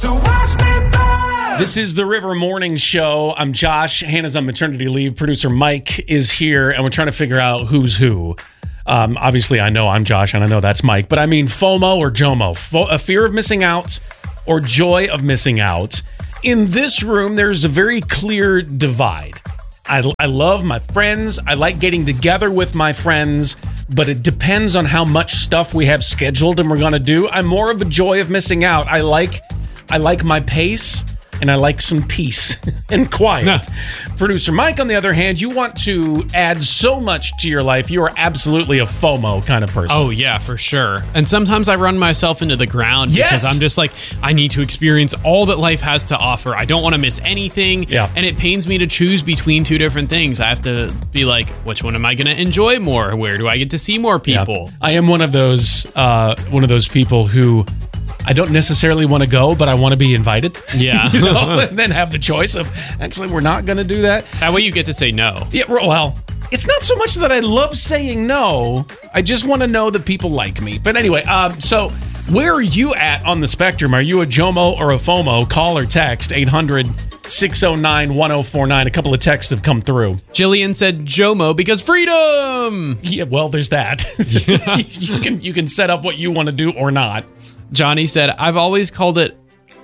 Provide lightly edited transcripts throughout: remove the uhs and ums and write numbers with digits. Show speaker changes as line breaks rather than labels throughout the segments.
So watch me burn.
This is the River Morning Show. I'm Josh. Hannah's on maternity leave. Producer Mike is here, and we're trying to figure out who's who. Obviously, I know I'm Josh, and I know that's Mike, but I mean FOMO or JOMO. A fear of missing out or joy of missing out. In this room, there's a very clear divide. I love my friends. I like getting together with my friends, but it depends on how much stuff we have scheduled and we're going to do. I'm more of a joy of missing out. I like my pace, and I like some peace and quiet. Producer Mike, on the other hand, you want to add so much to your life. You are absolutely a FOMO kind of person.
Oh, yeah, for sure. And sometimes I run myself into the ground because I'm just like, I need to experience all that life has to offer. I don't want to miss anything.
Yeah.
And it pains me to choose between two different things. I have to be like, which one am I going to enjoy more? Where do I get to see more people?
Yeah. I am one of those people who I don't necessarily want to go, but I want to be invited.
Yeah.
And then have the choice of, actually, we're not going to do that.
That way you get to say no.
Yeah, well, it's not so much that I love saying no. I just want to know that people like me. But anyway, so where are you at on the spectrum? Are you a JOMO or a FOMO? Call or text 800-609-1049. A couple of texts have come through.
Jillian said JOMO because freedom.
Yeah, well, there's that. You can set up what you want to do or not.
Johnny said, I've always called it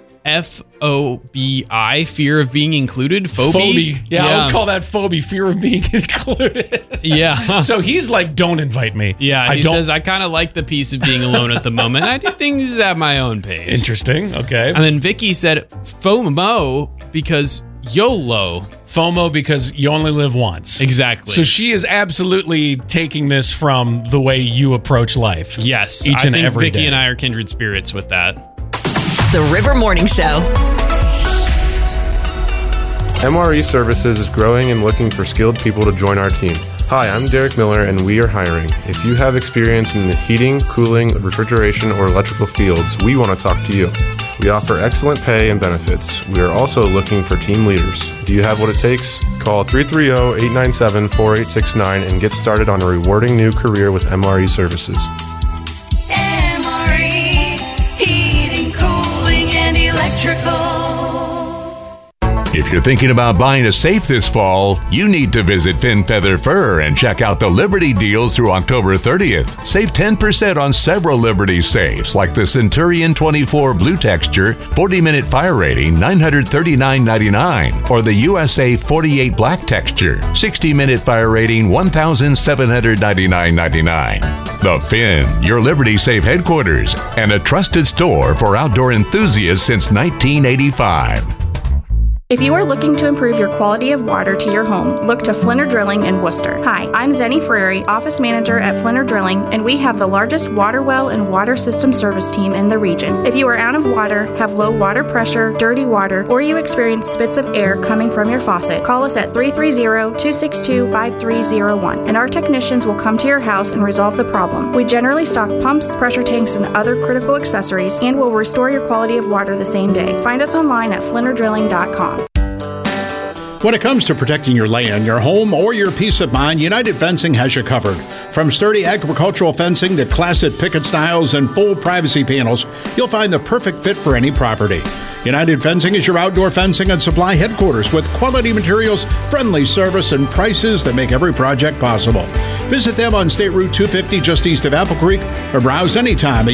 FOBI, fear of being included. Phobia.
Yeah, I would call that phobia, fear of being included.
Yeah.
So he's like, don't invite me.
Yeah, he says, I kind of like the peace of being alone at the moment. I do things at my own pace.
Interesting. Okay.
And then Vicky said FOMO because YOLO.
FOMO because you only live once.
Exactly.
So she is absolutely taking this from the way you approach life.
Yes.
Each and every
Vicky
day.
and I are kindred spirits with that.
The River Morning Show.
MRE Services is growing and looking for skilled people to join our team. Hi, I'm Derek Miller, and we are hiring. If you have experience in the heating, cooling, refrigeration, or electrical fields, we want to talk to you. We offer excellent pay and benefits. We are also looking for team leaders. Do you have what it takes? Call 330-897-4869 and get started on a rewarding new career with MRE Services.
MRE, heating, cooling, and electrical.
If you're thinking about buying a safe this fall, you need to visit Fin Feather Fur and check out the Liberty deals through October 30th. Save 10% on several Liberty safes, like the Centurion 24 Blue Texture, 40-minute fire rating, $939.99, or the USA 48 Black Texture, 60-minute fire rating, $1,799.99. The Fin, your Liberty Safe headquarters, and a trusted store for outdoor enthusiasts since 1985.
If you are looking to improve your quality of water to your home, look to Flinner Drilling in Worcester. Hi, I'm Zenny Frary, Office Manager at Flinner Drilling, and we have the largest water well and water system service team in the region. If you are out of water, have low water pressure, dirty water, or you experience spits of air coming from your faucet, call us at 330-262-5301, and our technicians will come to your house and resolve the problem. We generally stock pumps, pressure tanks, and other critical accessories, and will restore your quality of water the same day. Find us online at flinnerdrilling.com.
When it comes to protecting your land, your home, or your peace of mind, United Fencing has you covered. From sturdy agricultural fencing to classic picket styles and full privacy panels, you'll find the perfect fit for any property. United Fencing is your outdoor fencing and supply headquarters with quality materials, friendly service, and prices that make every project possible. Visit them on State Route 250 just east of Apple Creek or browse anytime at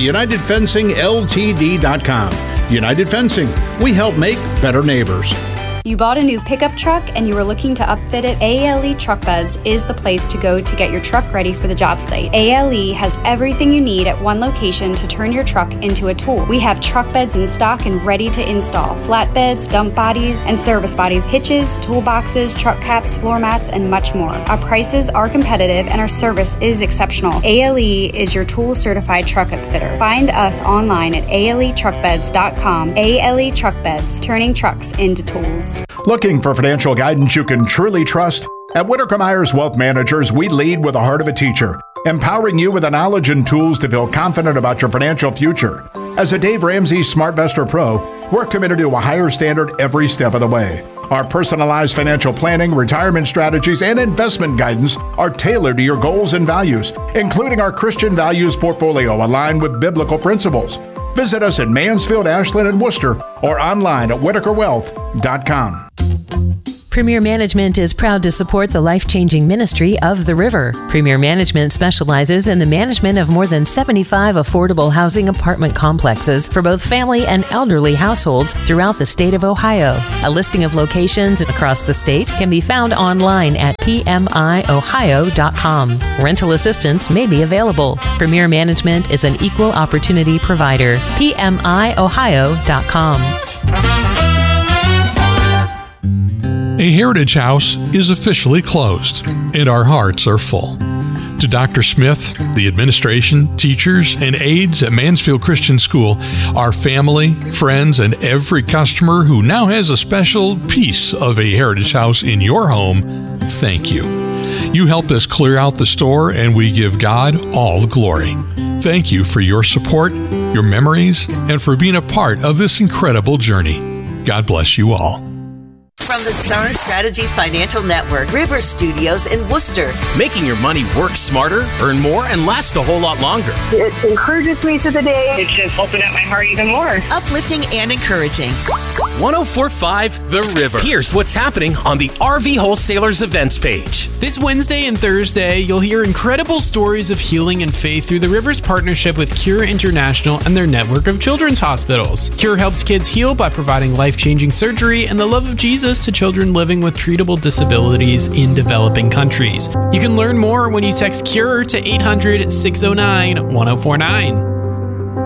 UnitedFencingLTD.com. United Fencing, we help make better neighbors.
You bought a new pickup truck and you were looking to upfit it? ALE Truck Beds is the place to go to get your truck ready for the job site. ALE has everything you need at one location to turn your truck into a tool. We have truck beds in stock and ready to install. Flatbeds, dump bodies, and service bodies, hitches, toolboxes, truck caps, floor mats, and much more. Our prices are competitive and our service is exceptional. ALE is your tool certified truck upfitter. Find us online at aletruckbeds.com. ALE Truck Beds, turning trucks into tools.
Looking for financial guidance you can truly trust? At Whitaker Myers Wealth Managers, we lead with the heart of a teacher, empowering you with the knowledge and tools to feel confident about your financial future. As a Dave Ramsey SmartVestor Pro, we're committed to a higher standard every step of the way. Our personalized financial planning, retirement strategies, and investment guidance are tailored to your goals and values, including our Christian values portfolio aligned with biblical principles. Visit us at Mansfield, Ashland, and Worcester or online at WhitakerWealth.com.
Premier Management is proud to support the life-changing ministry of The River. Premier Management specializes in the management of more than 75 affordable housing apartment complexes for both family and elderly households throughout the state of Ohio. A listing of locations across the state can be found online at pmiohio.com. Rental assistance may be available. Premier Management is an equal opportunity provider. pmiohio.com.
A Heritage House is officially closed, and our hearts are full. To Dr. Smith, the administration, teachers, and aides at Mansfield Christian School, our family, friends, and every customer who now has a special piece of a Heritage House in your home, thank you. You helped us clear out the store, and we give God all the glory. Thank you for your support, your memories, and for being a part of this incredible journey. God bless you all.
From the Star Strategies Financial Network, River Studios in Worcester.
Making your money work smarter, earn more, and last a whole lot longer.
It encourages me through the day. It's just opened up my heart even more.
Uplifting and encouraging.
104.5 The River. Here's what's happening on the RV Wholesalers events page.
This Wednesday and Thursday, you'll hear incredible stories of healing and faith through the River's partnership with Cure International and their network of children's hospitals. Cure helps kids heal by providing life-changing surgery and the love of Jesus to children living with treatable disabilities in developing countries. You can learn more when you text CURE to 800-609-1049.